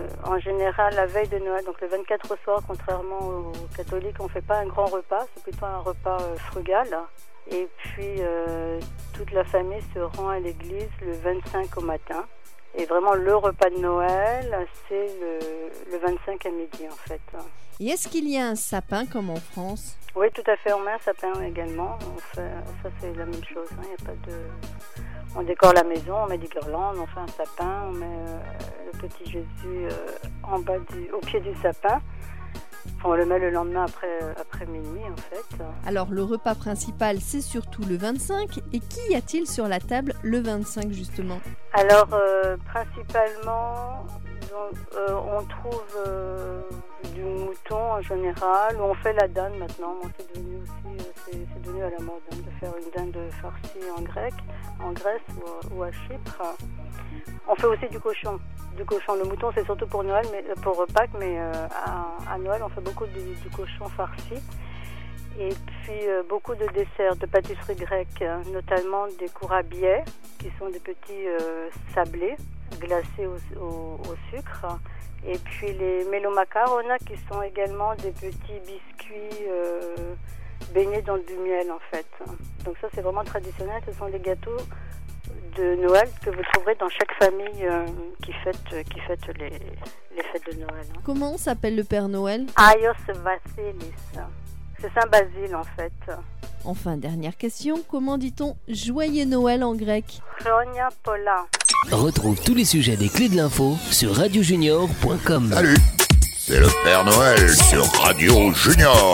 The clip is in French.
en général la veille de Noël, donc le 24 au soir, contrairement aux catholiques, on ne fait pas un grand repas, c'est plutôt un repas frugal. Et puis toute la famille se rend à l'église le 25 au matin. Et vraiment le repas de Noël, c'est le 25 à midi en fait. Et est-ce qu'il y a un sapin comme en France ? Oui, tout à fait, on met un sapin également. Ça c'est la même chose, hein. Y a pas de... On décore la maison, on met des guirlandes, on fait un sapin, on met le petit Jésus en bas au pied du sapin. On le met le lendemain après minuit en fait. Alors le repas principal c'est surtout le 25 et qui y a-t-il sur la table le 25 justement ? Alors principalement on trouve du mouton en général, ou on fait la dinde maintenant. Bon, c'est devenu aussi c'est devenu à la mode hein, de faire une dinde farcie en Grèce ou à Chypre. On fait aussi du cochon. Le mouton c'est surtout pour Noël, pour Pâques, mais à Noël on fait beaucoup du cochon farci. Et puis beaucoup de desserts, de pâtisseries grecques, notamment des courabiais, qui sont des petits sablés glacés au sucre. Et puis les melomacarona, qui sont également des petits biscuits baignés dans du miel en fait. Donc ça c'est vraiment traditionnel, ce sont les gâteaux de Noël que vous trouverez dans chaque famille qui fête les fêtes de Noël. Hein. Comment s'appelle le Père Noël ? Aios Vasilis. C'est Saint Basile en fait. Enfin, dernière question, comment dit-on Joyeux Noël en grec ? Chronia Pola. Retrouve tous les sujets des clés de l'info sur radiojunior.com. Salut, c'est le Père Noël sur Radio Junior.